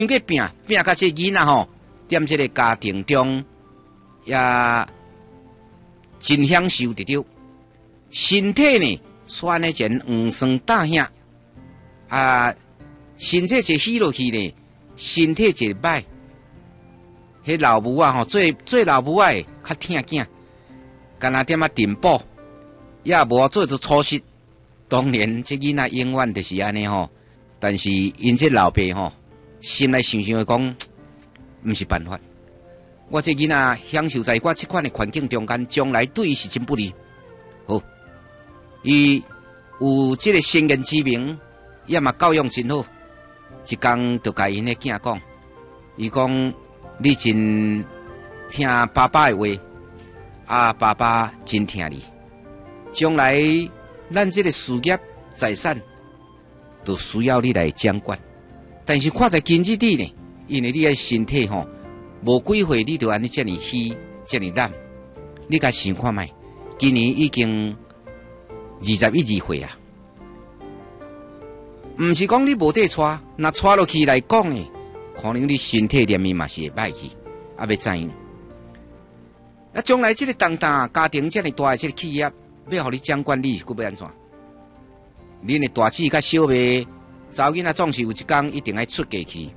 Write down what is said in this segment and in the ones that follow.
个拼甲这囡仔吼，踮这个家庭中也真享受得到，身体呢，酸的前黄酸大兄身体一起落去呢，身体一歹。迄老母啊吼，做老母啊较疼囝，干那点仔订补，也无做着粗食。当然，这囡仔永远就是安尼吼。但是因这老爸吼，心内想想讲，毋是办法。我这囡仔享受在我这款的环境中间，将来对伊是真不利。好，伊有这个先见之明，也嘛教养真好。一天就甲因的囝讲，伊讲。你真听爸爸的话，爸爸真听你。将来咱这个事业财产，都需要你来掌管。但是看在今日底呢，因为你的身体吼，无几岁你就安尼这么虚，这么懒。你甲想看卖，今年已经21、2岁啊，毋是讲你无得带，那带落去来讲呢？可能你身体连面嘛是会歹去，也要知影。将来这个重大家庭这么大的这个企业，要互你掌管，你是要安怎？恁的大姊甲小妹，查某囡仔总是有一天一定爱出家去。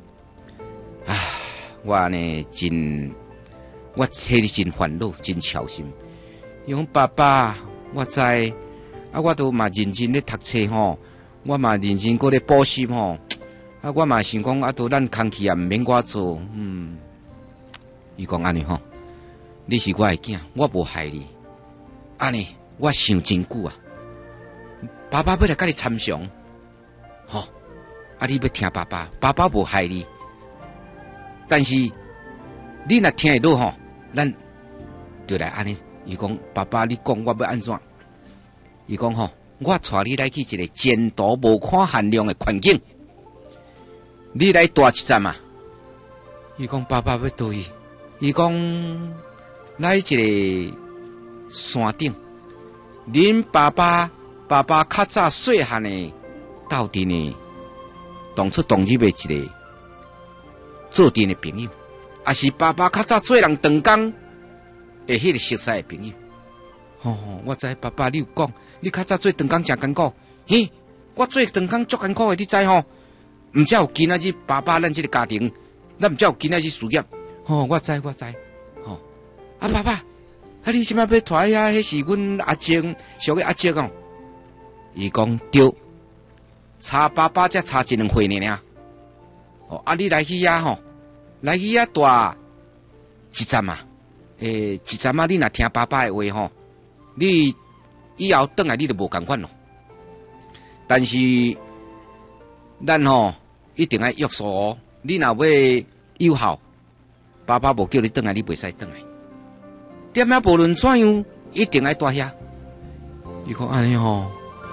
我呢我替你真烦恼，真操心。伊讲爸爸，我知，我都嘛认真咧读册吼，我嘛认真搁咧补习吼。我嘛想讲，都咱空气也毋免我做，伊讲安尼吼，你是我的囝，我无害你，安尼我想真久啊。爸爸要来甲你参详，吼，你要听爸爸，爸爸无害你，但是你若听会到吼，咱就来安尼。伊讲爸爸，你讲我要安怎？伊讲吼，我带你来去一个前途无可限量的环境。你来大一站啊！伊讲爸爸要倒去，伊讲来一个山顶。恁爸爸较早细汉的斗阵呢，当初同入的一个做阵的朋友，也是爸爸较早做人长工的迄个熟悉的朋友。我知爸爸你有讲，你较早做长工真艰苦，嘿，我做长工足艰苦的，你知吼？毋才有今仔日爸爸咱这个家庭，咱毋才有今仔日事业。我知。爸爸，你什么要带呀？迄是阮阿静，属于阿静哦。伊讲对，差爸爸才差1、2岁呢。你来去呀吼，来去呀大一站啊。一站啊，你若听爸爸的话吼，你以后转来你就无共款咯。但是咱一定要约束哦。你若要有效，爸爸无叫你转来，你袂使转来。点啊，无论怎样，一定要住遐。伊讲安尼吼，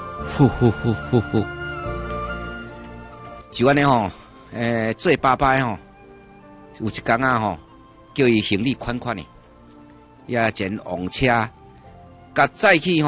就安尼吼，做爸爸吼，有一天啊叫伊行李款的，也前往车，甲载去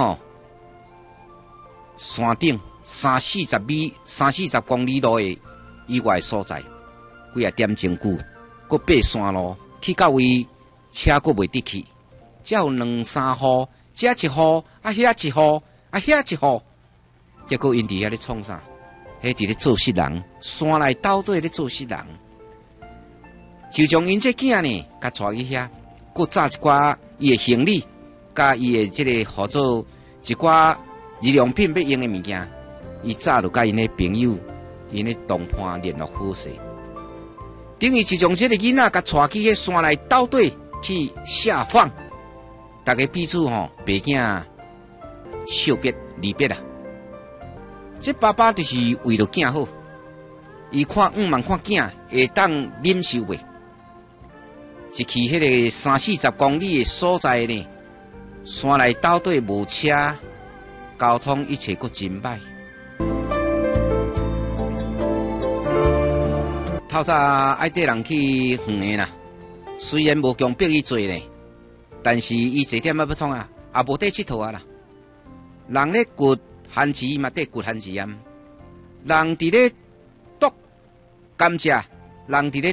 山顶30-40公里路的以外所在，几啊点钟久，搁爬山路去到位，车搁袂得去，才有2-3号，这1号，遐1号，遐1号，结果因伫遐咧创啥？迄伫咧做事人，山内斗底咧做事人，就将因这囝呢，甲带去遐，搁载一寡伊的行李，甲伊的这个合作一寡日用品要用的物件，伊早就甲因的朋友。因咧同伴联络好势，等于是将这个囡仔甲带去迄山内斗底去下放，大家彼此爸囝惜别离别啊！这爸爸就是为了囝好，伊看望看囝会当忍受袂，一去迄个30-40公里的所在呢，山内斗底无车，交通一切阁真歹。透早爱带人去远的啦，虽然无强迫伊做呢，但是伊这点要创啊，也无得佚佗啊啦。人咧掘番薯嘛，得掘番薯啊；人伫咧剁甘蔗人伫咧